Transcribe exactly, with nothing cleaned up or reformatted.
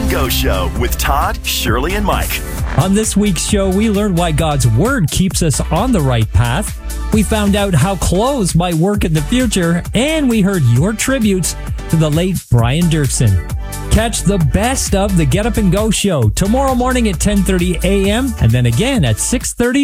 and Go Show with Todd, Shirley, and Mike. On this week's show, we learned why God's Word keeps us on the right path. We found out how clothes might work in the future, and we heard your tributes to the late Brian Dirksen. Catch the best of the Get Up and Go Show tomorrow morning at ten thirty a.m. and then again at six thirty